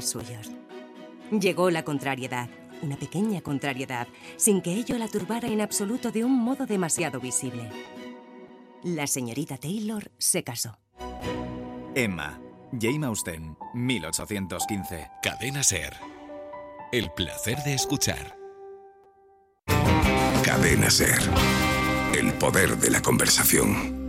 suyos. Llegó la contrariedad, una pequeña contrariedad, sin que ello la turbara en absoluto de un modo demasiado visible. La señorita Taylor se casó. Emma, Jane Austen, 1815. Cadena SER. El placer de escuchar. Cadena SER. El poder de la conversación.